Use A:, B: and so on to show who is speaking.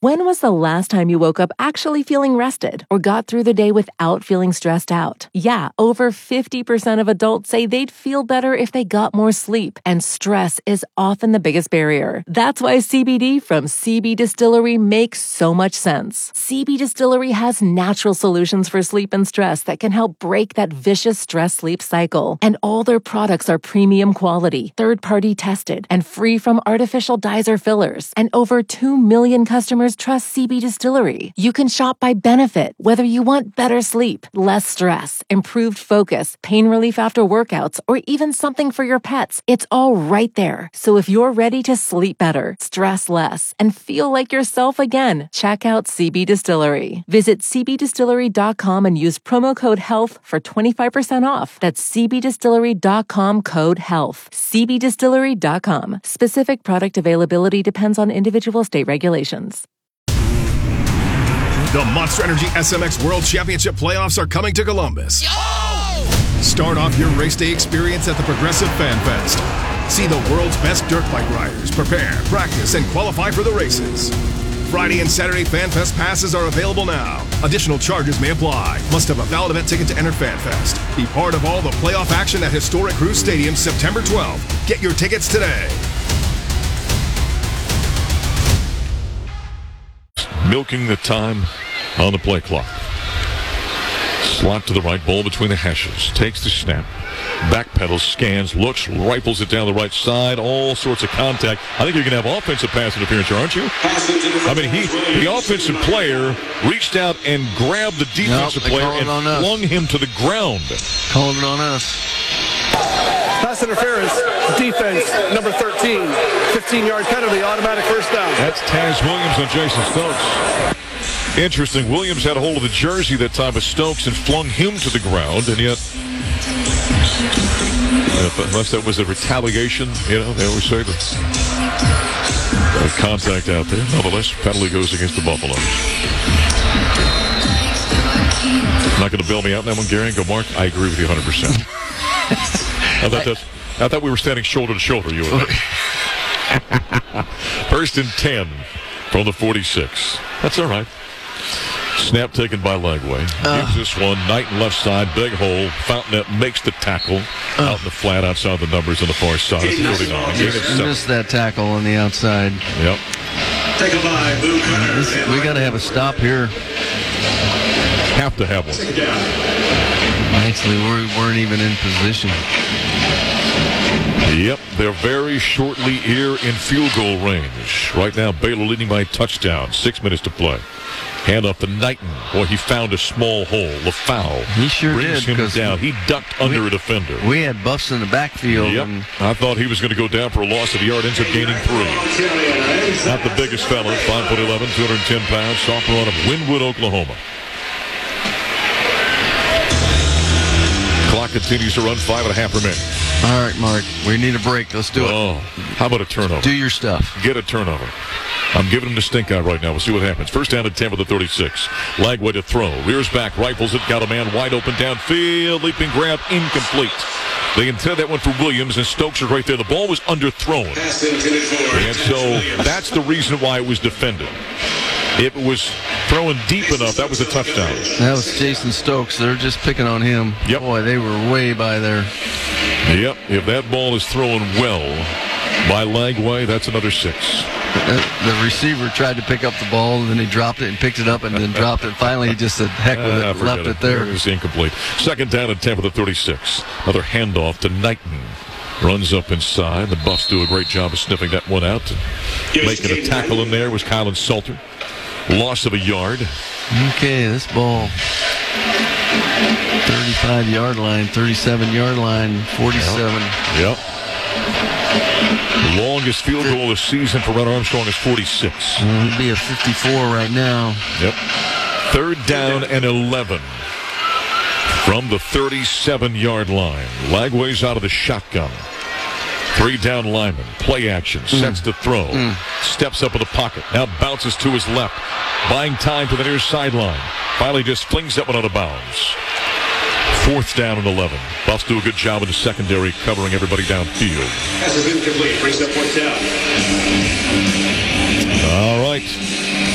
A: When was the last time you woke up actually feeling rested or got through the day without feeling stressed out? Yeah, over 50% of adults say they'd feel better if they got more sleep, and stress is often the biggest barrier. That's why CBD from CB Distillery makes so much sense. CB Distillery has natural solutions for sleep and stress that can help break that vicious stress-sleep cycle. And all their products are premium quality, third-party tested, and free from artificial dyes or fillers. And over 2 million customers trust CB Distillery. You can shop by benefit, whether you want better sleep, less stress, improved focus, pain relief after workouts, or even something for your pets. It's all right there. So if you're ready to sleep better, stress less, and feel like yourself again, check out CB Distillery. Visit cbdistillery.com and use promo code HEALTH for 25% off. That's cbdistillery.com code HEALTH. cbdistillery.com. Specific product availability depends on individual state regulations.
B: The Monster Energy SMX World Championship playoffs are coming to Columbus. Start off your race day experience at the Progressive Fan Fest. See the world's best dirt bike riders prepare, practice, and qualify for the races. Friday and Saturday Fan Fest passes are available now. Additional charges may apply. Must have a valid event ticket to enter Fan Fest. Be part of all the playoff action at historic Cruise Stadium September 12th. Get your tickets today.
C: Milking the time on the play clock. Slot to the right, ball between the hashes. Takes the snap. Backpedals, scans, looks, rifles it down the right side. All sorts of contact. I think you're going to have offensive pass interference, aren't you? I mean, the offensive player reached out and grabbed the defensive player and flung him to the ground.
D: Calling it on us.
E: Pass interference, defense, number 13. 15-yard penalty, automatic first down.
C: That's Taz Williams on Jason Stokes. Interesting. Williams had a hold of the jersey that time of Stokes and flung him to the ground, and yet, unless that was a retaliation, they always say that contact out there. Nonetheless, penalty goes against the Buffaloes. Not going to bail me out on that one, Gary, and go, Mark, I agree with you 100%. I thought we were standing shoulder to shoulder, you and I. First and 10 from the 46. That's all right. Snap taken by Lagway. Gives this one. Knighton left side. Big hole. Fountainette makes the tackle out in the flat outside the numbers on the far side.
D: Missed that tackle on the outside.
C: Yep.
E: Taken by Boo Carter.
D: We got to have a stop here.
C: Have to have one.
D: Actually, we weren't even in position.
C: Yep, they're very shortly here in field goal range. Right now, Baylor leading by a touchdown. 6 minutes to play. Hand off to Knighton. Boy, he found a small hole. The foul.
D: He sure
C: brings
D: did.
C: Him down. He ducked under a defender.
D: We had Buffs in the backfield.
C: Yep. I thought he was going to go down for a loss of a yard. Ends up gaining 3. Not the biggest fella. 5'11", 210 pounds. Sophomore out of Wynwood, Oklahoma. Clock continues to run. 5.5 remaining.
D: All right, Mark. We need a break. Let's do it.
C: Oh, how about a turnover?
D: Do your stuff.
C: Get a turnover. I'm giving him the stink eye right now. We'll see what happens. First down at 10 with the 36. Lagway to throw. Rears back, rifles it. Got a man wide open downfield. Leaping grab, incomplete. They intended that one for Williams, and Stokes is right there. The ball was underthrown. And so that's the reason why it was defended. If it was throwing deep enough, that was a touchdown.
D: That was Jason Stokes. They're just picking on him.
C: Yep.
D: Boy, they were way by there.
C: Yep. If that ball is thrown well by Lagway, that's another 6.
D: The receiver tried to pick up the ball, and then he dropped it and picked it up and then dropped it. Finally, he just said, heck with it, left it there.
C: It was incomplete. Second down at 10 for the 36. Another handoff to Knighton. Runs up inside. The Buffs do a great job of sniffing that one out. Making a tackle in there was Kylan Salter. Loss of a yard.
D: Okay, this ball. 35-yard line, 37-yard line, 47.
C: Yep. The longest field goal this season for Red Armstrong is 46.
D: It would be a 54 right now.
C: Yep. Third down and 11 from the 37-yard line. Lagway's out of the shotgun. 3 down lineman. Play action. Sets to throw. Steps up in the pocket. Now bounces to his left. Buying time to the near sideline. Finally just flings that one out of bounds. 4th down and 11. Buffs do a good job in the secondary covering everybody downfield.
E: Pass is incomplete. Brings up 4th down.
C: All right.